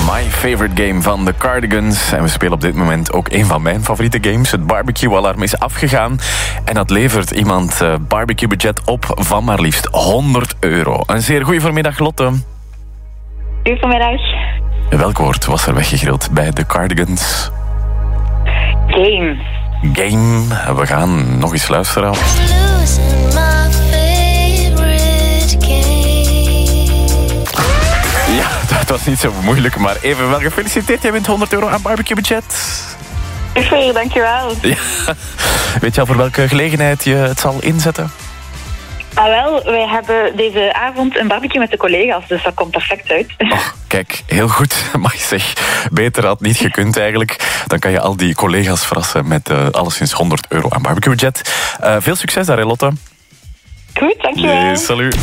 My favorite game van The Cardigans. En we spelen op dit moment ook een van mijn favoriete games. Het barbecue-alarm is afgegaan. En dat levert iemand barbecue-budget op van maar liefst €100. Een zeer goede voormiddag, Lotte. Goedemiddag. Welk woord was er weggegrild bij The Cardigans? Game. Game. We gaan nog eens luisteren. Ja, dat was niet zo moeilijk, maar even wel gefeliciteerd. Jij wint €100 aan barbecue-budget. Super, dankjewel. Ja. Weet je al voor welke gelegenheid je het zal inzetten? Wel, wij hebben deze avond een barbecue met de collega's, dus dat komt perfect uit. Oh, kijk, heel goed. Maar zeg, beter had niet gekund eigenlijk. Dan kan je al die collega's verrassen met alleszins €100 aan barbecue-budget. Veel succes daar, Lotte. Goed, dankjewel. Nee, salut.